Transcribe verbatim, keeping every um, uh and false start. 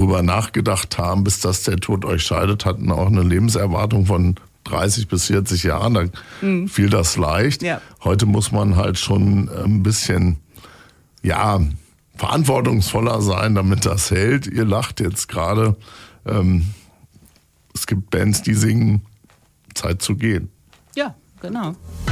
drüber nachgedacht haben, bis dass der Tod euch scheidet, hatten auch eine Lebenserwartung von dreißig bis vierzig Jahren. Da mhm. fiel das leicht. Ja. Heute muss man halt schon ein bisschen, ja, verantwortungsvoller sein, damit das hält. Ihr lacht jetzt gerade. Ähm, es gibt Bands, die singen Zeit zu gehen. Ja, genau.